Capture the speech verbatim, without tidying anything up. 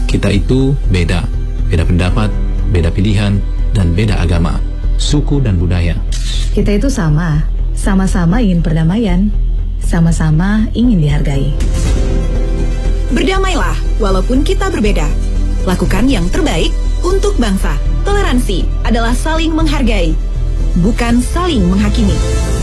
Kita itu beda, beda pendapat, beda pilihan, dan beda agama, suku dan budaya. Kita itu sama, sama-sama ingin perdamaian, sama-sama ingin dihargai. Berdamailah walaupun kita berbeda. Lakukan yang terbaik untuk bangsa. Toleransi adalah saling menghargai, bukan saling menghakimi.